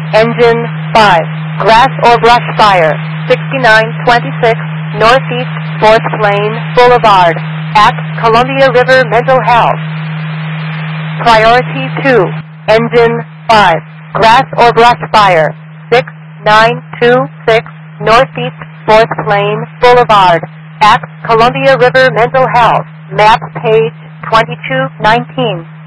Engine 5, grass or brush fire, 6926 Northeast 4th Plain Boulevard, at Columbia River Mental Health. Priority 2, Engine 5, grass or brush fire, 6926 Northeast 4th Plain Boulevard, at Columbia River Mental Health. Map page 2219.